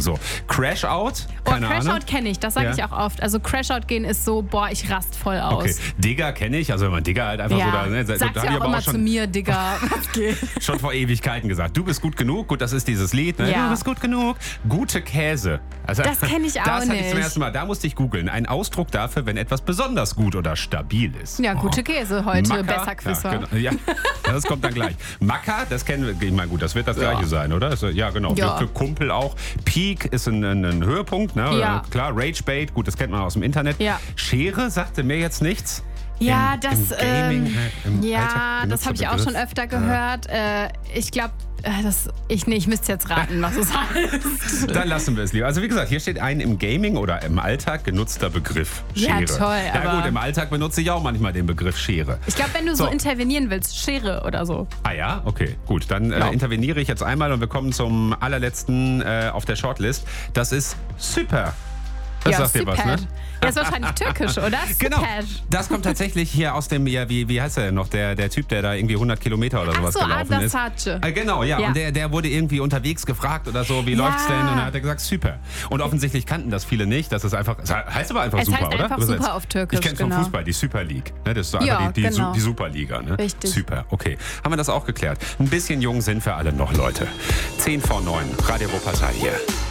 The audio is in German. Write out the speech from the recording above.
So, Crash-Out, keine Ahnung. Crash-Out kenne ich, das sage ich auch oft. Also Crash-Out gehen ist so, boah, ich rast voll aus. Okay, Digger kenne ich, also wenn man Digger halt einfach so da... Ne, sagt da sie auch immer zu mir, Digga, was geht? Schon vor Ewigkeiten gesagt, du bist gut genug, gut, das ist dieses Lied, ne? Ja. Du bist gut genug, gute Käse. Also, Das kenne ich auch das hatte ich nicht. zum ersten Mal, da musste ich googeln, ein Ausdruck dafür, wenn etwas besonders gut oder stabil ist. Ja, gute Käse heute, Macker, besser Quizzer. Ja, genau, ja, das kommt dann gleich. Macker, das kennen wir, ich meine, gut, das wird das Gleiche sein, oder? Ja, genau, Ja. Für Kumpel auch. Peak ist ein Höhepunkt, ne? Ja. Klar, Ragebait, gut, das kennt man aus dem Internet. Ja. Schere sagte mir jetzt nichts. Ja, Im das, Gaming, im ja, Alltag das habe ich auch schon öfter gehört. Ich glaube, ich müsste jetzt raten, was es heißt. Dann lassen wir es lieber. Also wie gesagt, hier steht ein im Gaming oder im Alltag genutzter Begriff. Schere. Ja, toll, Ja aber- gut, im Alltag benutze ich auch manchmal den Begriff Schere. Ich glaube, wenn du so intervenieren willst, Schere oder so. Ah ja? Okay, gut. Dann interveniere ich jetzt einmal und wir kommen zum allerletzten auf der Shortlist. Das ist Super. Das sagt dir was, ne? Ja, ist wahrscheinlich türkisch, oder? Genau, Süper. das kommt tatsächlich hier aus dem, ja, wie heißt er denn noch, der Typ, der da irgendwie 100 Kilometer oder sowas Ach so, gelaufen ist. Adler Sace. Genau, ja. Ja. Und der wurde irgendwie unterwegs gefragt oder so, wie Ja. läuft's denn? Und dann hat er gesagt, super. Und offensichtlich kannten das viele nicht, das ist einfach, es heißt aber einfach Es super, heißt oder? einfach Übersetzt. super auf Türkisch, Ich kenn's vom genau. Fußball, die Super League. Ne, das ist so Ja, einfach genau. die Superliga. Ne? Richtig. Super, okay. Haben wir das auch geklärt. Ein bisschen jung sind wir alle noch, Leute. 10 vor 9, Radio Wuppertal hier.